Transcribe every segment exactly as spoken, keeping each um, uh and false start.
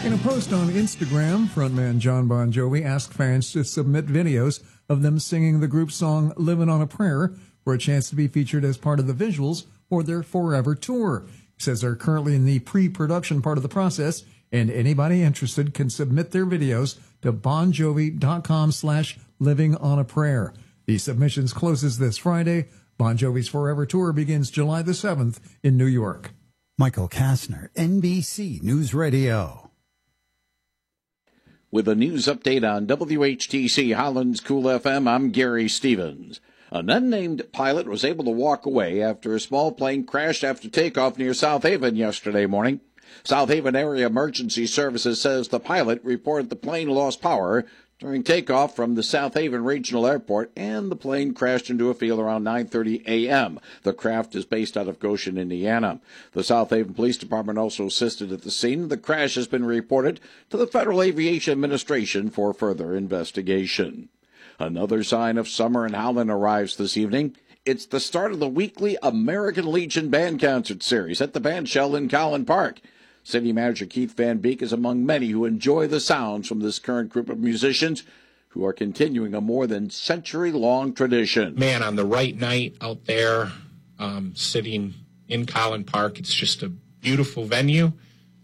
In a post on Instagram, frontman John Bon Jovi asked fans to submit videos of them singing the group's song Living on a Prayer for a chance to be featured as part of the visuals for their Forever tour. He says they're currently in the pre-production part of the process, and anybody interested can submit their videos to bonjovi.com slash living on a prayer. The submissions closes this Friday. Bon Jovi's Forever tour begins July the seventh in New York. Michael Kastner, N B C News Radio. With a news update on W H T C Holland's Cool F M, I'm Gary Stevens. An unnamed pilot was able to walk away after a small plane crashed after takeoff near South Haven yesterday morning. South Haven Area Emergency Services says the pilot reported the plane lost power during takeoff from the South Haven Regional Airport, and the plane crashed into a field around nine thirty a.m. The craft is based out of Goshen, Indiana. The South Haven Police Department also assisted at the scene. The crash has been reported to the Federal Aviation Administration for further investigation. Another sign of summer in Howland arrives this evening. It's the start of the weekly American Legion Band Concert Series at the Bandshell in Collin Park. City Manager Keith Van Beek is among many who enjoy the sounds from this current group of musicians who are continuing a more than century-long tradition. Man, on the right night out there, um, sitting in Collin Park, it's just a beautiful venue.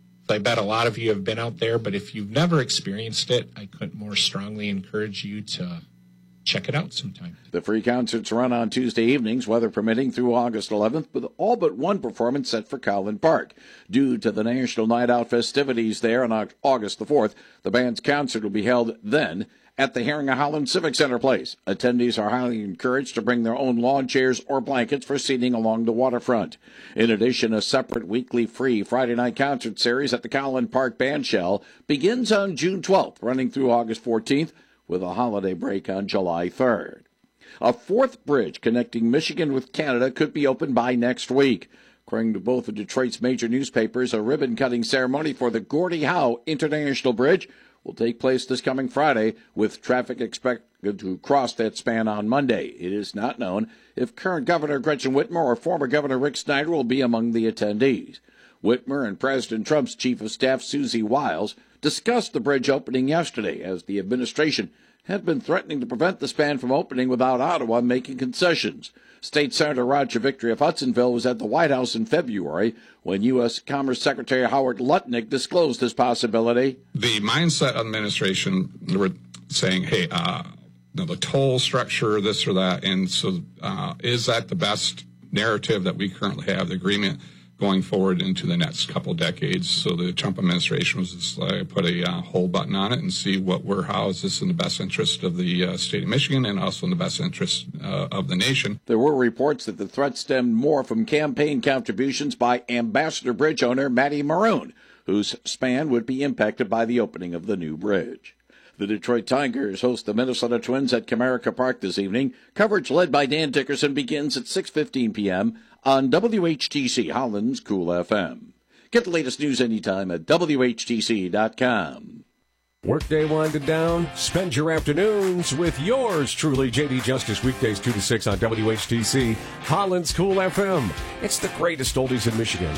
I bet a lot of you have been out there, but if you've never experienced it, I couldn't more strongly encourage you to check it out sometime. The free concerts run on Tuesday evenings, weather permitting, through August eleventh, with all but one performance set for Collin Park. Due to the National Night Out festivities there on August the fourth, the band's concert will be held then at the Herring-Holland Civic Center Place. Attendees are highly encouraged to bring their own lawn chairs or blankets for seating along the waterfront. In addition, a separate weekly free Friday night concert series at the Collin Park Bandshell begins on June twelfth, running through August fourteenth, with a holiday break on July third. A fourth bridge connecting Michigan with Canada could be opened by next week. According to both of Detroit's major newspapers, a ribbon-cutting ceremony for the Gordie Howe International Bridge will take place this coming Friday, with traffic expected to cross that span on Monday. It is not known if current Governor Gretchen Whitmer or former Governor Rick Snyder will be among the attendees. Whitmer and President Trump's Chief of Staff, Susie Wiles, discussed the bridge opening yesterday, as the administration had been threatening to prevent the span from opening without Ottawa making concessions. State Senator Roger Victory of Hudsonville was at the White House in February when U S. Commerce Secretary Howard Lutnick disclosed this possibility. The mindset of the administration, they were saying, hey, uh, you know, the toll structure, this or that, and so uh, is that the best narrative that we currently have, the agreement going forward into the next couple of decades? So the Trump administration was just like, put a uh, hold button on it and see what we're, how is this in the best interest of the uh, state of Michigan and also in the best interest uh, of the nation. There were reports that the threat stemmed more from campaign contributions by Ambassador Bridge owner Matty Maroon, whose span would be impacted by the opening of the new bridge. The Detroit Tigers host the Minnesota Twins at Comerica Park this evening. Coverage led by Dan Dickerson begins at six fifteen p.m. on W H T C Holland's Cool F M. Get the latest news anytime at W H T C dot com. Workday winded down. Spend your afternoons with yours truly, J D Justice, weekdays two to six on W H T C Holland's Cool F M. It's the greatest oldies in Michigan.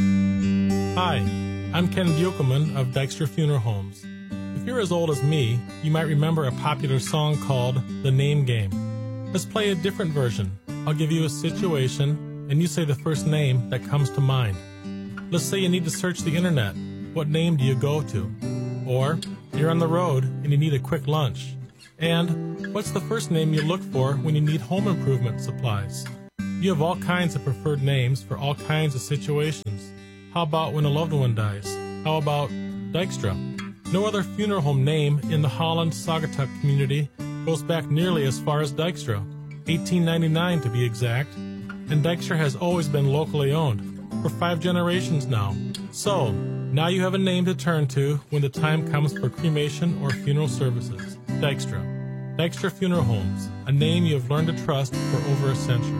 Hi, I'm Ken Buchelman of Dykstra Funeral Homes. If you're as old as me, you might remember a popular song called The Name Game. Let's play a different version. I'll give you a situation, and you say the first name that comes to mind. Let's say you need to search the internet. What name do you go to? Or you're on the road and you need a quick lunch. And what's the first name you look for when you need home improvement supplies? You have all kinds of preferred names for all kinds of situations. How about when a loved one dies? How about Dykstra? No other funeral home name in the Holland Saugatuck community goes back nearly as far as Dykstra, eighteen ninety-nine to be exact, and Dykstra has always been locally owned, for five generations now. So, now you have a name to turn to when the time comes for cremation or funeral services. Dykstra. Dykstra Funeral Homes, a name you have learned to trust for over a century.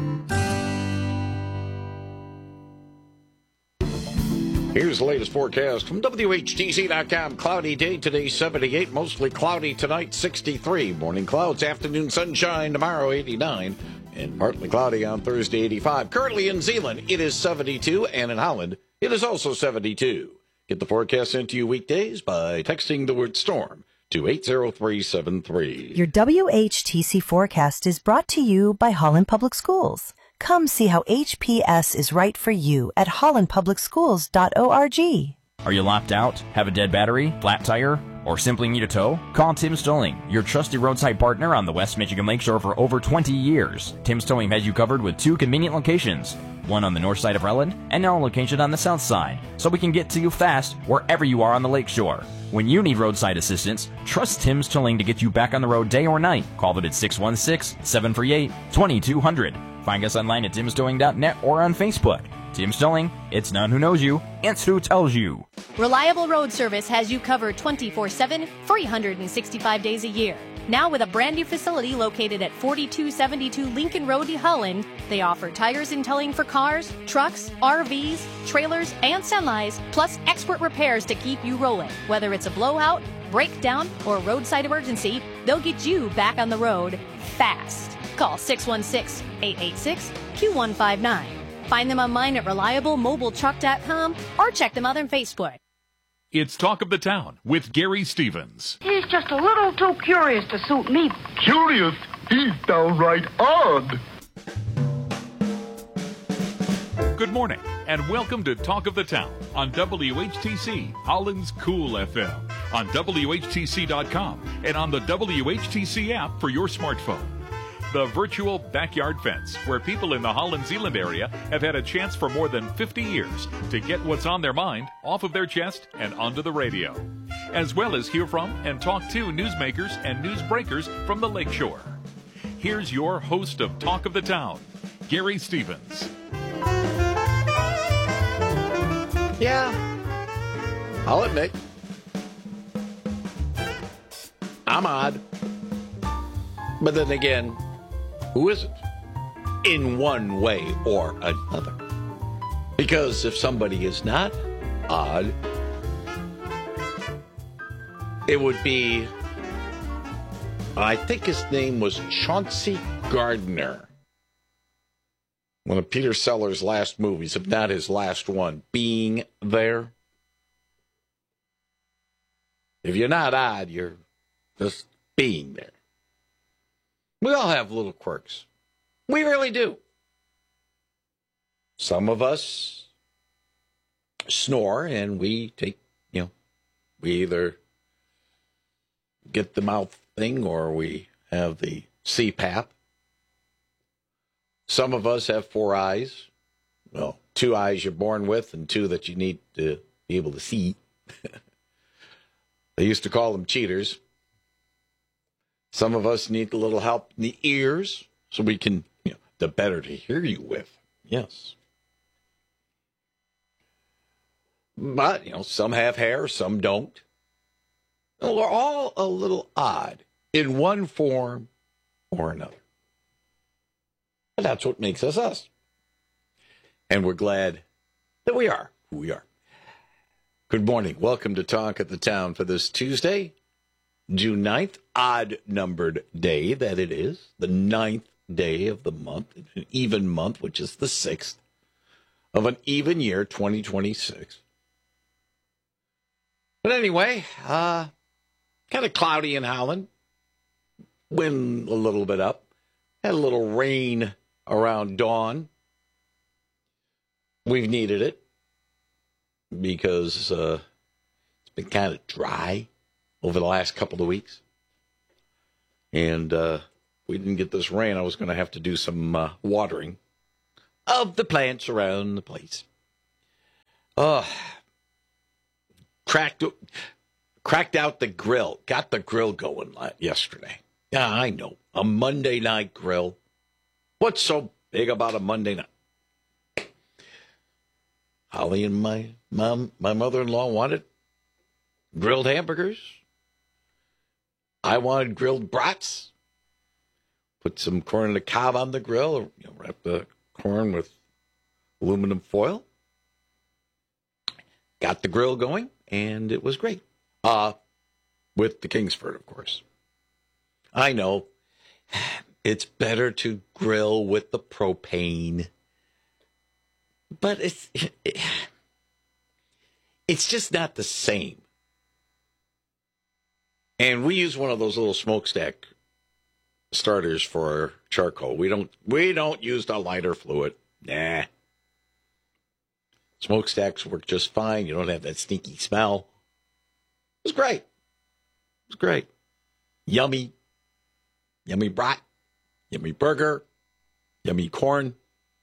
Here's the latest forecast from W H T C dot com. Cloudy day today, seventy-eight. Mostly cloudy tonight, sixty-three. Morning clouds, afternoon sunshine tomorrow, eighty-nine. And partly cloudy on Thursday, eighty-five. Currently in Zeeland, it is seventy-two. And in Holland, it is also seventy-two. Get the forecast sent to you weekdays by texting the word storm to eight zero three seven three. Your W H T C forecast is brought to you by Holland Public Schools. Come see how H P S is right for you at holland public schools dot org. Are you locked out, have a dead battery, flat tire, or simply need a tow? Call Tim's Towing, your trusted roadside partner on the West Michigan Lakeshore for over twenty years. Tim's Towing has you covered with two convenient locations, one on the north side of Relland and now a location on the south side, so we can get to you fast wherever you are on the lakeshore. When you need roadside assistance, trust Tim's Towing to get you back on the road day or night. Call them at six one six, seven three eight, two two zero zero. Find us online at tims towing dot net or on Facebook. Tim's Towing, it's not who knows you, it's who tells you. Reliable Road Service has you covered twenty-four seven, three hundred sixty-five days a year. Now with a brand new facility located at forty-two seventy-two Lincoln Road, Holland, they offer tires and towing for cars, trucks, R Vs, trailers, and semis, plus expert repairs to keep you rolling. Whether it's a blowout, breakdown, or roadside emergency, they'll get you back on the road fast. Call six one six, eight eight six, two one five nine. Find them online at reliable mobile truck dot com or check them out on Facebook. It's Talk of the Town with Gary Stevens. He's just a little too curious to suit me. Curious? He's downright odd. Good morning, and welcome to Talk of the Town on W H T C, Holland's Cool F M, on W H T C dot com, and on the W H T C app for your smartphone. The virtual backyard fence, where people in the Holland Zeeland area have had a chance for more than fifty years to get what's on their mind off of their chest and onto the radio, as well as hear from and talk to newsmakers and newsbreakers from the lakeshore. Here's your host of Talk of the Town, Gary Stevens. Yeah, I'll admit, I'm odd. But then again, who isn't? In one way or another. Because if somebody is not odd, it would be, I think his name was Chauncey Gardner. One of Peter Sellers' last movies, if not his last one, Being There. If you're not odd, you're just being there. We all have little quirks. We really do. Some of us snore and we take, you know, we either get the mouth thing or we have the C PAP. Some of us have four eyes. Well, two eyes you're born with and two that you need to be able to see. They used to call them cheaters. Some of us need a little help in the ears so we can, you know, the better to hear you with. Yes. But, you know, some have hair, some don't. We're all a little odd in one form or another. But that's what makes us us. And we're glad that we are who we are. Good morning. Welcome to Talk of the Town for this Tuesday, June ninth, odd-numbered day that it is, the ninth day of the month, an even month, which is the sixth of an even year, twenty twenty-six. But anyway, uh, kind of cloudy in Holland, wind a little bit up, had a little rain around dawn. We've needed it because uh, it's been kind of dry over the last couple of weeks. And uh, if we didn't get this rain, I was going to have to do some uh, watering of the plants around the place. Uh, cracked, cracked out the grill. Got the grill going yesterday. Yeah, I know. A Monday night grill. What's so big about a Monday night? Holly and my mom, my mother-in-law wanted grilled hamburgers. I wanted grilled brats. Put some corn on the cob on the grill. You know, wrap the corn with aluminum foil. Got the grill going, and it was great. Uh, with the Kingsford, of course. I know. It's better to grill with the propane. But it's... It, it's just not the same. And we use one of those little smokestack starters for charcoal. We don't we don't use the lighter fluid. Nah. Smokestacks work just fine. You don't have that stinky smell. It was great. It was great. Yummy. Yummy brat. Yummy burger. Yummy corn.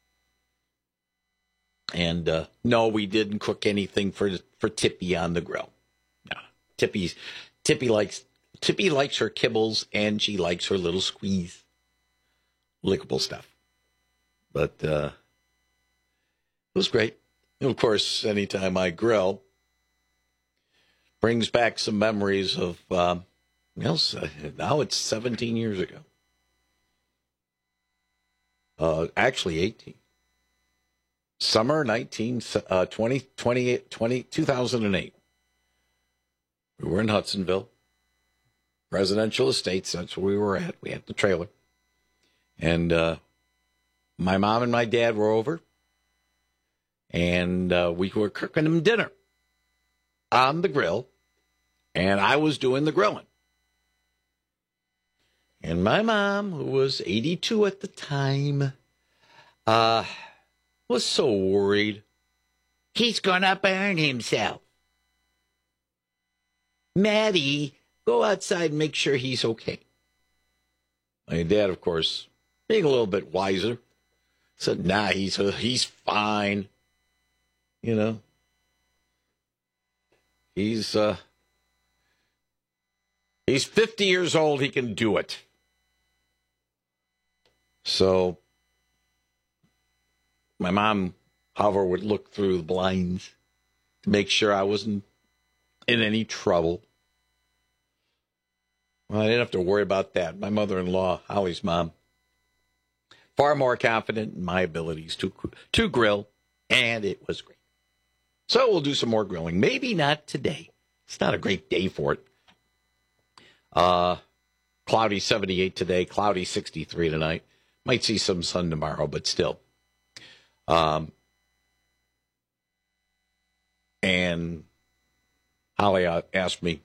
And uh, no, we didn't cook anything for for Tippy on the grill. No, Tippy's Tippy likes Tippy likes her kibbles, and she likes her little squeeze, lickable stuff. But uh, it was great. And of course, anytime I grill, brings back some memories of. Um, well, now it's seventeen years ago. Uh, actually, eighteen. Summer nineteen, uh, twenty, twenty, twenty, two thousand eight. We were in Hudsonville. Residential estates, that's where we were at. We had the trailer. And uh, my mom and my dad were over. And uh, we were cooking them dinner on the grill. And I was doing the grilling. And my mom, who was eighty-two at the time, uh... was so worried. He's gonna burn himself. Maddie, go outside and make sure he's okay. My dad, of course, being a little bit wiser, said, nah, he's uh, he's fine. You know, he's uh, he's fifty years old. He can do it. So my mom, however, would look through the blinds to make sure I wasn't in any trouble. Well, I didn't have to worry about that. My mother-in-law, Holly's mom, far more confident in my abilities to to grill, and it was great. So we'll do some more grilling. Maybe not today. It's not a great day for it. Uh, cloudy seventy-eight today, cloudy sixty-three tonight. Might see some sun tomorrow, but still. Um, and Holly asked me,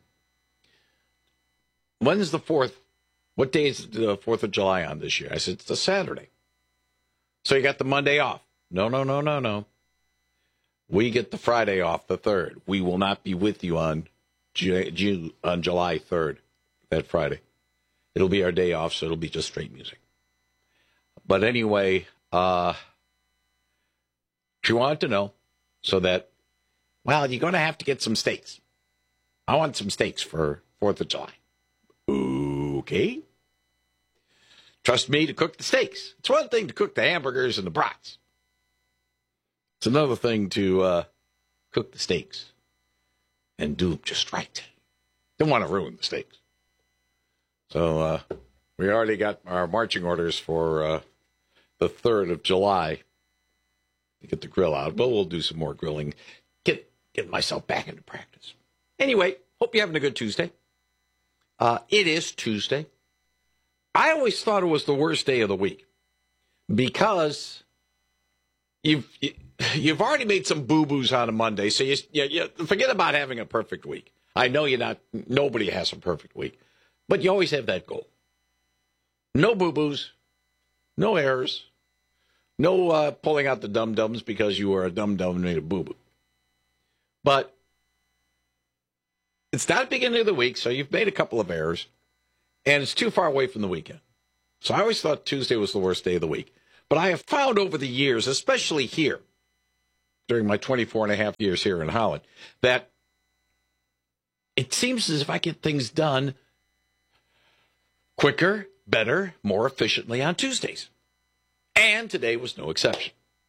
when's the fourth? What day is the fourth of July on this year? I said, it's a Saturday. So you got the Monday off. No, no, no, no, no. We get the Friday off, the third. We will not be with you on June, on July third, that Friday. It'll be our day off, so it'll be just straight music. But anyway, uh, she wanted to know so that, well, you're going to have to get some steaks. I want some steaks for fourth of July. Okay. Trust me to cook the steaks. It's one thing to cook the hamburgers and the brats. It's another thing to uh, cook the steaks and do them just right. Don't want to ruin the steaks. So uh, we already got our marching orders for uh, the third of July to get the grill out. But we'll do some more grilling. Get get myself back into practice. Anyway, hope you're having a good Tuesday. Uh, it is Tuesday. I always thought it was the worst day of the week because you've you've already made some boo-boos on a Monday, so you, you, you forget about having a perfect week. I know you're not. Nobody has a perfect week, but you always have that goal. No boo-boos, no errors, no uh, pulling out the dum-dums because you were a dum-dum and made a boo-boo. But it's not the beginning of the week, so you've made a couple of errors, and it's too far away from the weekend. So I always thought Tuesday was the worst day of the week. But I have found over the years, especially here, during my twenty-four and a half years here in Holland, that it seems as if I get things done quicker, better, more efficiently on Tuesdays. And today was no exception.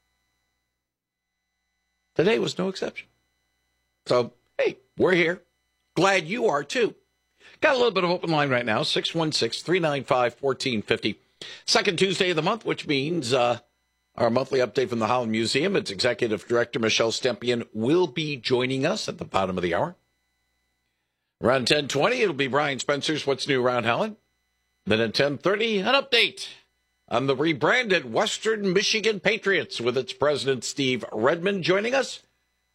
Today was no exception. So, hey, we're here. Glad you are, too. Got a little bit of open line right now, six one six, three nine five, one four five zero. Second Tuesday of the month, which means uh, our monthly update from the Holland Museum. Its Executive Director, Michelle Stempien, will be joining us at the bottom of the hour. Around ten twenty, it'll be Brian Spencer's What's New Around Holland. Then at ten thirty, an update on the rebranded Western Michigan Patriots with its president, Steve Redmond, joining us.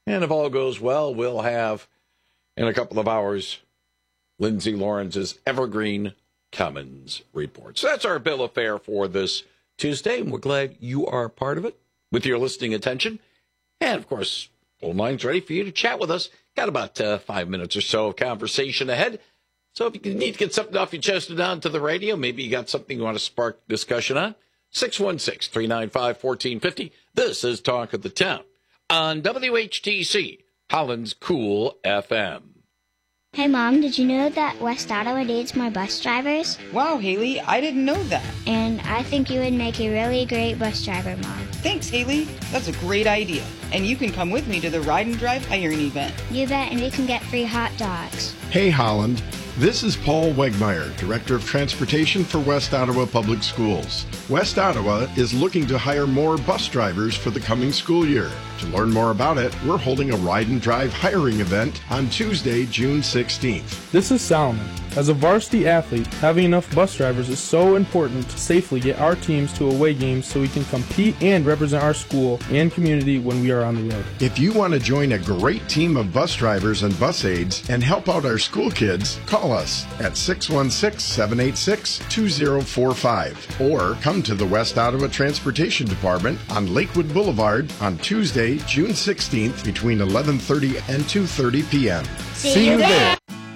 And if all goes well, we'll have, in a couple of hours, Lindsay Lawrence's Evergreen Commons report. So that's our bill of fare for this Tuesday, and we're glad you are part of it with your listening attention. And, of course, phone line's ready for you to chat with us. Got about uh, five minutes or so of conversation ahead. So if you need to get something off your chest and on to the radio, maybe you got something you want to spark discussion on, six one six, three nine five, one four five zero. This is Talk of the Town on W H T C, Holland's Cool F M. Hey, Mom, did you know that West Ottawa needs more bus drivers? Wow, Haley, I didn't know that. And I think you would make a really great bus driver, Mom. Thanks, Haley. That's a great idea. And you can come with me to the Ride and Drive hiring event. You bet, and we can get free hot dogs. Hey, Holland. This is Paul Wegmeyer, Director of Transportation for West Ottawa Public Schools. West Ottawa is looking to hire more bus drivers for the coming school year. To learn more about it, we're holding a Ride and Drive hiring event on Tuesday, June sixteenth. This is Salomon. As a varsity athlete, having enough bus drivers is so important to safely get our teams to away games so we can compete and represent our school and community when we are on the road. If you want to join a great team of bus drivers and bus aides and help out our school kids, call us at six one six, seven eight six, two zero four five or come to the West Ottawa Transportation Department on Lakewood Boulevard on Tuesday, June sixteenth between eleven thirty and two thirty p.m. See, See you there. there.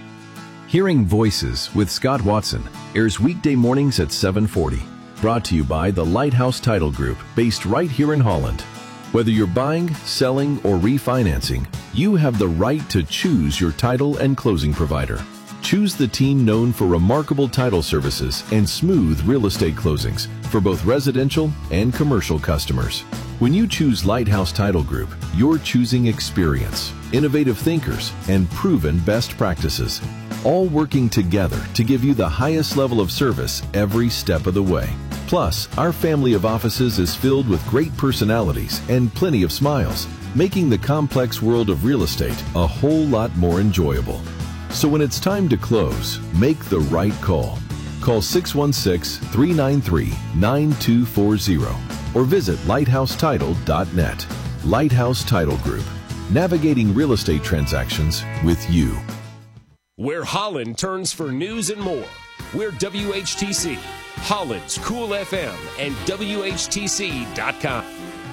Hearing Voices with Scott Watson airs weekday mornings at seven forty. Brought to you by the Lighthouse Title Group, based right here in Holland. Whether you're buying, selling, or refinancing, you have the right to choose your title and closing provider. Choose the team known for remarkable title services and smooth real estate closings for both residential and commercial customers. When you choose Lighthouse Title Group, you're choosing experience, innovative thinkers, and proven best practices, all working together to give you the highest level of service every step of the way. Plus, our family of offices is filled with great personalities and plenty of smiles, making the complex world of real estate a whole lot more enjoyable. So when it's time to close, make the right call. Call six one six, three nine three, nine two four zero or visit lighthouse title dot net. Lighthouse Title Group, navigating real estate transactions with you. Where Holland turns for news and more. We're W H T C, Holland's Cool F M, and W H T C dot com.